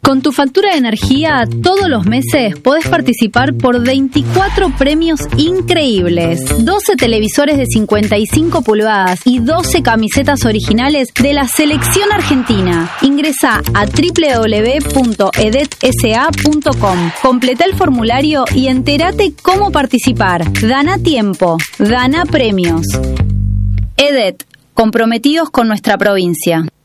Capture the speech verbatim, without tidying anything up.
Con tu factura de energía, todos los meses podés participar por veinticuatro premios increíbles. doce televisores de cincuenta y cinco pulgadas y doce camisetas originales de la selección argentina. Ingresá a doble u doble u doble u punto edet s a punto com. Completa el formulario y entérate cómo participar. Gana tiempo, gana premios. Edet, comprometidos con nuestra provincia.